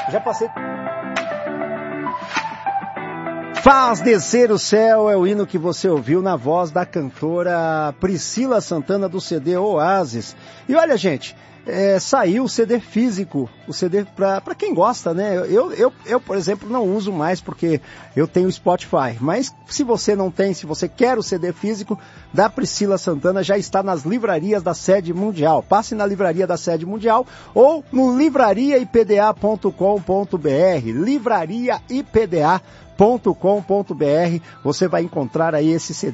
Já passei... Faz Descer o Céu é o hino que você ouviu na voz da cantora Priscila Santana do CD Oasis. E olha, gente, saiu o CD físico, o CD para quem gosta, né? Eu, por exemplo, não uso mais porque eu tenho Spotify. Mas se você não tem, se você quer o CD físico da Priscila Santana, já está nas livrarias da Sede Mundial. Passe na livraria da Sede Mundial ou no livrariaipda.com.br, livrariaipda.com.br, você vai encontrar aí esse CD